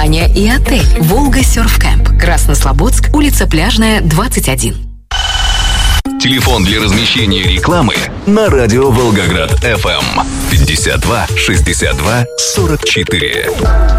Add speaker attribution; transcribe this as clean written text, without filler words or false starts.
Speaker 1: баня и отель. Волга Серф Кэмп. Краснослободск, улица Пляжная, 21.
Speaker 2: Телефон для размещения рекламы на радио Волгоград FM 52 62 44.